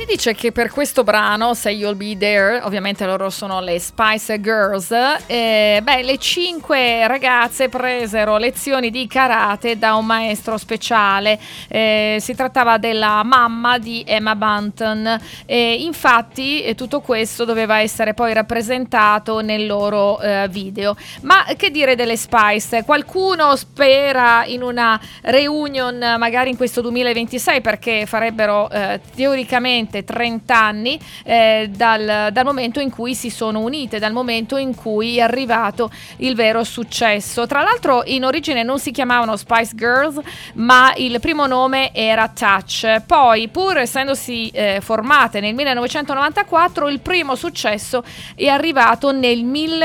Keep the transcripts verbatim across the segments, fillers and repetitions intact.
dice che per questo brano, Say You'll Be There, ovviamente loro sono le Spice Girls, eh, beh, le cinque ragazze presero lezioni di karate da un maestro speciale. Eh, si trattava della mamma di Emma Bunton, e infatti eh, tutto questo doveva essere poi rappresentato nel loro eh, video. Ma che dire delle Spice? Qualcuno spera in una reunion magari in questo duemilaventisei, perché farebbero eh, teoricamente trenta anni eh, dal, dal momento in cui si sono unite, dal momento in cui è arrivato il vero successo. Tra l'altro in origine non si chiamavano Spice Girls, ma il primo nome era Touch. Poi, pur essendosi eh, formate nel millenovecentonovantaquattro, il primo successo è arrivato nel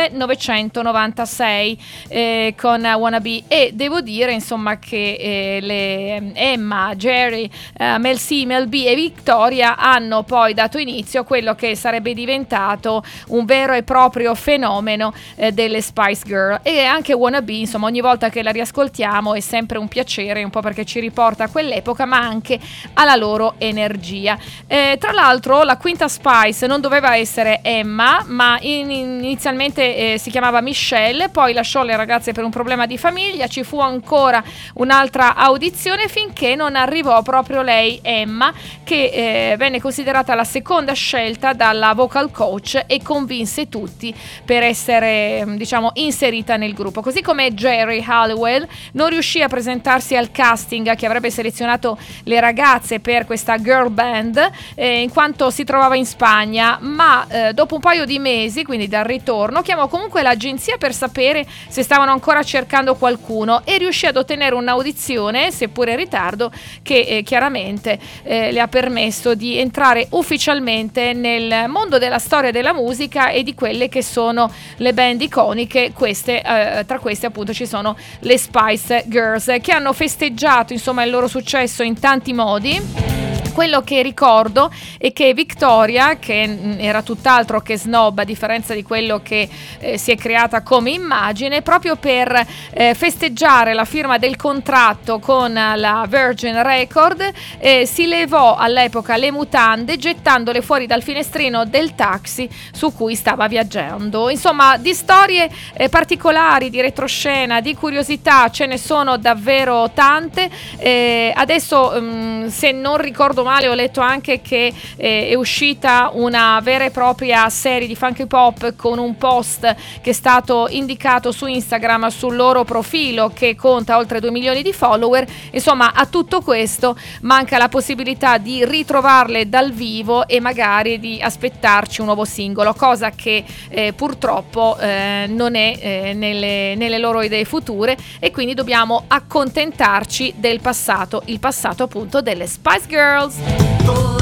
millenovecentonovantasei eh, con Wannabe, e devo dire insomma che eh, le Emma, Jerry, eh, Mel C, Mel B e Victoria hanno poi dato inizio a quello che sarebbe diventato un vero e proprio fenomeno eh, delle Spice Girl. E anche Wannabe, insomma, ogni volta che la riascoltiamo è sempre un piacere, un po' perché ci riporta a quell'epoca, ma anche alla loro energia. Eh, tra l'altro la quinta Spice non doveva essere Emma, ma in, inizialmente eh, si chiamava Michelle, poi lasciò le ragazze per un problema di famiglia, ci fu ancora un'altra audizione finché non arrivò proprio lei, Emma, che eh, venne considerata la seconda scelta dalla vocal coach e convinse tutti per essere, diciamo, inserita nel gruppo. Così come Jerry Halliwell non riuscì a presentarsi al casting che avrebbe selezionato le ragazze per questa girl band eh, in quanto si trovava in Spagna, ma eh, dopo un paio di mesi, quindi dal ritorno, chiamò comunque l'agenzia per sapere se stavano ancora cercando qualcuno e riuscì ad ottenere un'audizione, seppure in ritardo, che eh, chiaramente eh, le ha permesso di entrare ufficialmente nel mondo della storia della musica e di quelle che sono le band iconiche. Queste, eh, tra queste appunto ci sono le Spice Girls, che hanno festeggiato insomma il loro successo in tanti modi. Quello che ricordo è che Victoria, che era tutt'altro che snob a differenza di quello che eh, si è creata come immagine, proprio per eh, festeggiare la firma del contratto con la Virgin Record, eh, si levò all'epoca le mutande gettandole fuori dal finestrino del taxi su cui stava viaggiando. Insomma, di storie eh, particolari, di retroscena, di curiosità ce ne sono davvero tante. Eh, adesso mh, se non ricordo male, ho letto anche che eh, è uscita una vera e propria serie di funky pop con un post che è stato indicato su Instagram sul loro profilo, che conta oltre due milioni di follower. Insomma, a tutto questo manca la possibilità di ritrovarle dal vivo e magari di aspettarci un nuovo singolo, cosa che eh, purtroppo eh, non è eh, nelle, nelle loro idee future, e quindi dobbiamo accontentarci del passato, il passato appunto delle Spice Girls.